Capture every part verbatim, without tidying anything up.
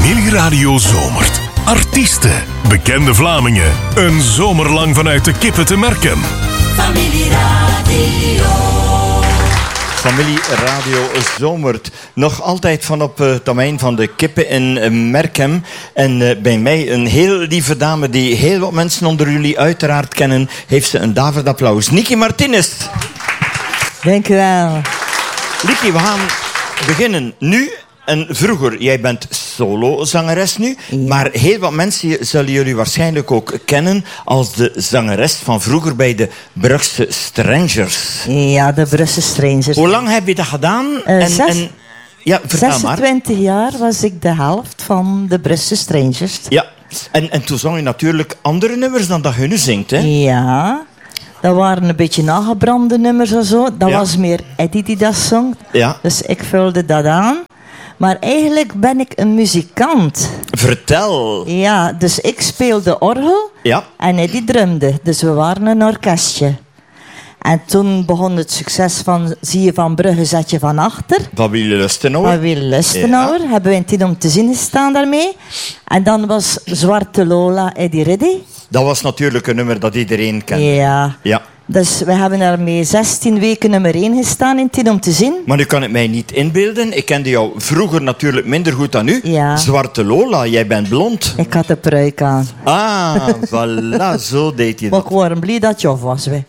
Familieradio zomert. Artiesten, bekende Vlamingen. Een zomer lang vanuit de Kippen te Merkem. Familieradio. Familieradio zomert. Nog altijd van op het domein van de Kippen in Merkem. En uh, bij mij een heel lieve dame die heel wat mensen onder jullie uiteraard kennen. Heeft ze een daverend applaus. Niki Martinez. Dank u wel. Niki, we gaan beginnen nu. En vroeger, jij bent solozangeres nu, ja. Maar heel wat mensen zullen jullie waarschijnlijk ook kennen als de zangeres van vroeger bij de Brugse Strangers. Ja, de Brugse Strangers. Hoe lang heb je dat gedaan? Uh, en, zes, en, ja, vertel zesentwintig maar. jaar was ik de helft van de Brugse Strangers. Ja, en, en toen zong je natuurlijk andere nummers dan dat je nu zingt, hè? Ja. Dat waren een beetje nagebrande nummers of zo. Dat ja. was meer Eddie die dat zong. Ja. Dus ik vulde dat aan. Maar eigenlijk ben ik een muzikant. Vertel. Ja, dus ik speelde orgel ja. en Eddie drumde. Dus we waren een orkestje. En toen begon het succes van Zie je van Brugge, zet je van achter. Van Willy Lustenauer. Van Willy Lustenauer. Ja. Hebben we in Tid om te zien gestaan daarmee. En dan was Zwarte Lola Eddie Riddy. Dat was natuurlijk een nummer dat iedereen kende. Ja. Ja. Dus we hebben daarmee zestien weken nummer één gestaan in Tid om te zien. Maar nu kan ik mij niet inbeelden. Ik kende jou vroeger natuurlijk minder goed dan nu. Ja. Zwarte Lola, jij bent blond. Ik had de pruik aan. Ah, voilà, zo deed je dat. Maar ik was blij dat je af was. We.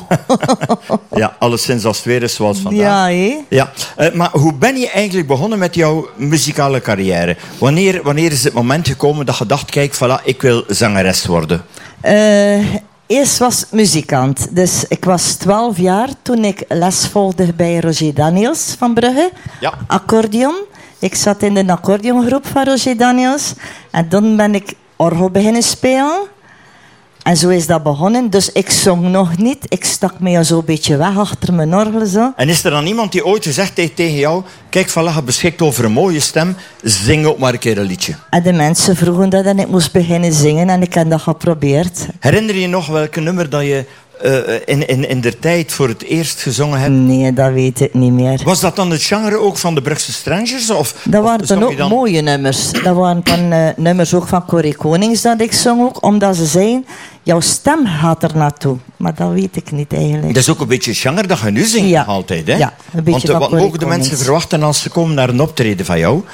Ja, alleszins als het weer is zoals vandaag. Ja, hé. Ja. Uh, maar hoe ben je eigenlijk begonnen met jouw muzikale carrière? Wanneer, wanneer is het moment gekomen dat je dacht, kijk, voilà, ik wil zangeres worden? Uh, Eerst was ik muzikant. Dus ik was twaalf jaar toen ik les volgde bij Roger Daniels van Brugge. Ja. Accordeon. Ik zat in de accordeongroep van Roger Daniels. En toen ben ik orgel beginnen spelen. En zo is dat begonnen. Dus ik zong nog niet. Ik stak me zo een beetje weg achter mijn orgel. Zo. En is er dan iemand die ooit gezegd heeft tegen jou, kijk, voilà, je beschikt over een mooie stem, zing ook maar een keer een liedje. En de mensen vroegen dat en ik moest beginnen zingen en ik heb dat geprobeerd. Herinner je nog welke nummer dat je uh, in, in, in de tijd voor het eerst gezongen hebt? Nee, dat weet ik niet meer. Was dat dan het genre ook van de Brugse Strangers? Of, dat waren of dan ook dan... mooie nummers. Dat waren dan uh, nummers ook van Corrie Konings dat ik zong ook, omdat ze zeiden, jouw stem gaat er naartoe. Maar dat weet ik niet eigenlijk. Dat is ook een beetje het genre dat je nu zingt ja. altijd, hè? Ja, een beetje. Want uh, wat mogen de mensen verwachten als ze komen naar een optreden van jou?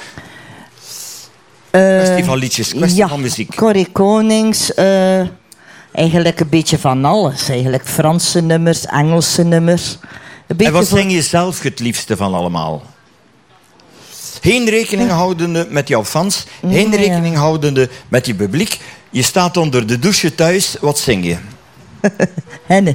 Uh, kwestie van liedjes, kwestie ja, van muziek. Corrie Konings, uh, eigenlijk een beetje van alles. Eigenlijk Franse nummers, Engelse nummers. En wat voor... zing je zelf het liefste van allemaal? Geen rekening houdende met jouw fans, geen nee, rekening ja. houdende met je publiek. Je staat onder de douche thuis, wat zing je? Henne.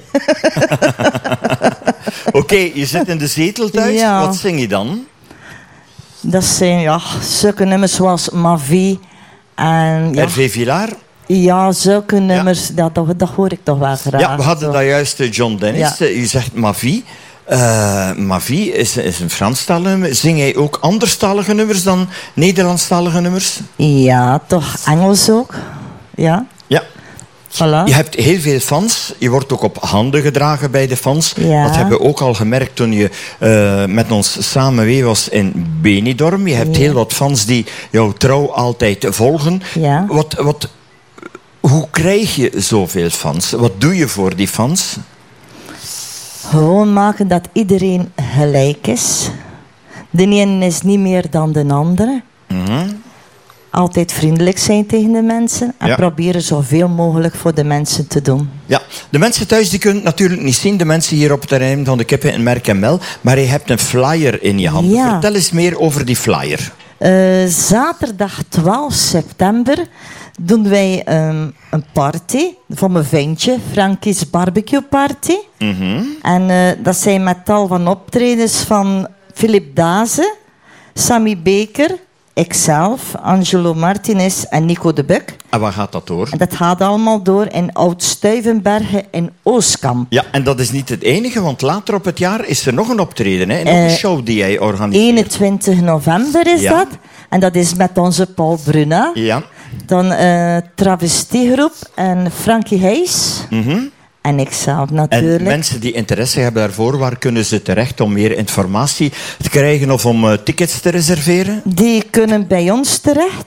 Oké, okay, je zit in de zetel thuis, ja. Wat zing je dan? Dat zijn ja, zulke nummers zoals Ma Vie en... Ja. Hervé Villard? Ja, zulke nummers, ja. dat, dat hoor ik toch wel graag. Ja, we hadden daar juist John Dennis. Ja. U zegt Ma Vie. Uh, Ma Vie is, is een Franstalige nummer. Zing jij ook anderstalige nummers dan Nederlandstalige nummers? Ja, toch Engels ook. Ja. Ja. Voilà. Je hebt heel veel fans. Je wordt ook op handen gedragen bij de fans. Ja. Dat hebben we ook al gemerkt toen je uh, met ons samen mee was in Benidorm. Je hebt ja. heel wat fans die jou trouw altijd volgen. Ja. Wat, wat, hoe krijg je zoveel fans? Wat doe je voor die fans? Gewoon maken dat iedereen gelijk is. De ene is niet meer dan de andere. Mm-hmm. Altijd vriendelijk zijn tegen de mensen. En ja. proberen zoveel mogelijk voor de mensen te doen. Ja, de mensen thuis die kunnen het natuurlijk niet zien. De mensen hier op het terrein van de Kippen in Merkem wel. Maar je hebt een flyer in je hand. Ja. Vertel eens meer over die flyer. Uh, zaterdag twaalf september doen wij um, een party van mijn ventje, Frankie's Barbecue Party. Mm-hmm. En uh, dat zijn met tal van optredens van Philip Daze, Sammy Baker, ikzelf, Angelo Martinez en Nico de Buck. En waar gaat dat door? En dat gaat allemaal door in Oud-Stuivenbergen in Oostkamp. Ja, en dat is niet het enige, want later op het jaar is er nog een optreden, hè? Nog uh, een show die jij organiseert. eenentwintig november is ja. dat. En dat is met onze Paul Bruna. Ja. Dan uh, Travestiegroep en Frankie Heijs. Mm-hmm. En ikzelf natuurlijk. En mensen die interesse hebben daarvoor, waar kunnen ze terecht om meer informatie te krijgen of om uh, tickets te reserveren? Die kunnen bij ons terecht.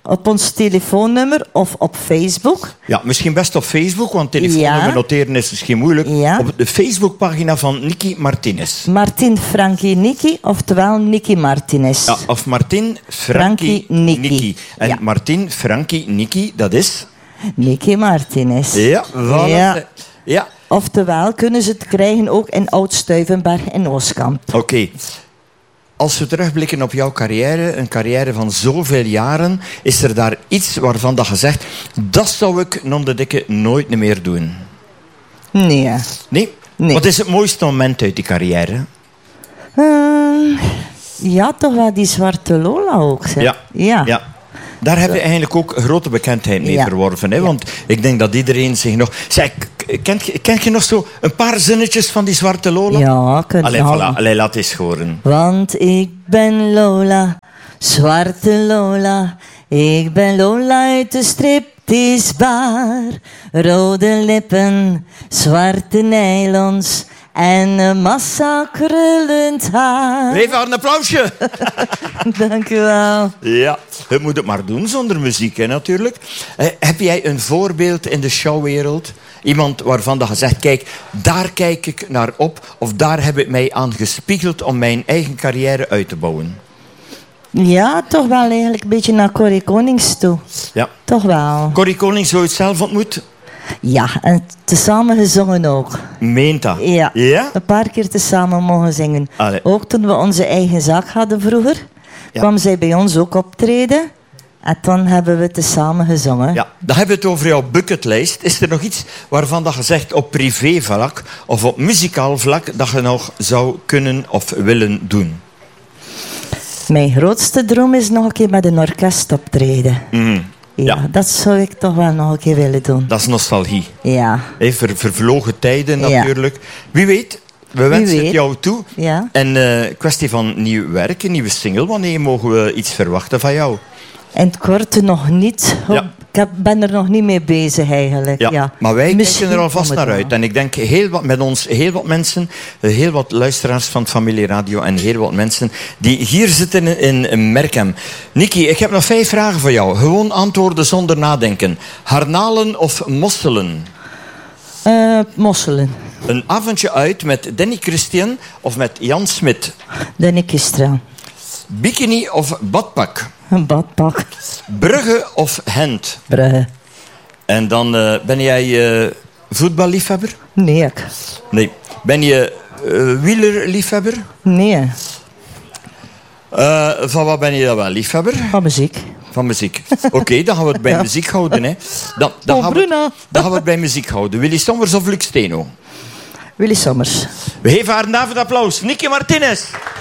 op ons telefoonnummer of op Facebook. Ja, misschien best op Facebook, want telefoonnummer Ja. noteren is misschien moeilijk. Ja. Op de Facebookpagina van Nicky Martinez. Martin Frankie Nicky, oftewel Nicky Martinez. Ja, of Martin Frankie Frankie Nicky. Nicky. En Ja. Martin Frankie Nicky, dat is... Nicky Martinez. Ja, voilà. Ja. Ja. Oftewel kunnen ze het krijgen ook in Oud-Stuivenberg in Oostkamp. Oké. Als we terugblikken op jouw carrière, een carrière van zoveel jaren, is er daar iets waarvan dat je zegt, dat zou ik non de dikke nooit meer doen? Nee. Nee? Nee. Wat is het mooiste moment uit die carrière? Uh, ja, toch wel die Zwarte Lola ook. Zeg. Ja. Ja. ja. Daar heb je eigenlijk ook grote bekendheid mee Ja. verworven. Hè? Ja. Want ik denk dat iedereen zich nog... Zeg, kent, je- kent je nog zo een paar zinnetjes van die Zwarte Lola? Ja, kun Allee, nou. voilà. Allee, laat eens horen. Want ik ben Lola, Zwarte Lola. Ik ben Lola uit de striptease bar. Rode lippen, zwarte nylons en een massa krullend haar. Geef haar een applausje. Dank u wel. Ja, je moet het maar doen zonder muziek, hè, natuurlijk. Eh, heb jij een voorbeeld in de showwereld? Iemand waarvan dat je zegt, kijk, daar kijk ik naar op. Of daar heb ik mij aan gespiegeld om mijn eigen carrière uit te bouwen. Ja, toch wel eigenlijk een beetje naar Corrie Konings toe. Ja. Toch wel. Corrie Konings, zou je het zelf ontmoet? Ja, en tezamen gezongen ook. Meent dat? Ja, Ja? een paar keer tezamen mogen zingen. Allee. Ook toen we onze eigen zaak hadden vroeger, Ja. kwam zij bij ons ook optreden. En toen hebben we tezamen gezongen. Ja, dan hebben we het over jouw bucketlijst. Is er nog iets waarvan dat je zegt op privévlak of op muzikaal vlak dat je nog zou kunnen of willen doen? Mijn grootste droom is nog een keer met een orkest optreden. Mm. Ja, Ja. dat zou ik toch wel nog een keer willen doen. Dat is nostalgie. Ja, Hey, ver, vervlogen tijden Ja. natuurlijk. Wie weet, we wensen het weet. jou toe. ja. En eh kwestie van nieuw werk, een nieuwe single. Wanneer mogen we iets verwachten van jou? In het korte nog niet. Ja. Ik heb- ben er nog niet mee bezig eigenlijk. Ja, Ja. maar wij Misschien kijken er alvast komt het naar wel. uit. En ik denk heel wat, met ons heel wat mensen, eh, heel wat luisteraars van het Familie Radio en heel wat mensen die hier zitten in, in Merkem. Nicky, ik heb nog vijf vragen voor jou. Gewoon antwoorden zonder nadenken. Harnalen of mosselen? Eh, mosselen. Een avondje uit met Danny Christian of met Jan Smit? Danny Kistra. Bikini of badpak? Een badpak. Brugge of Gent? Brugge. En dan eh, ben jij eh, voetballiefhebber? Nee. ik. Nee. Ben je eh, wielerliefhebber? Nee. Eh, van wat ben je dan wel liefhebber? Van muziek. Van muziek. Oké, dan gaan we het bij muziek houden. Hè. Dan, dan, Oh, gaan we, het- Bruna. dan gaan we het bij muziek houden. Willy Sommers of Luc Steno? Willy Sommers. We geven haar een avondapplaus. Nicky Martinez.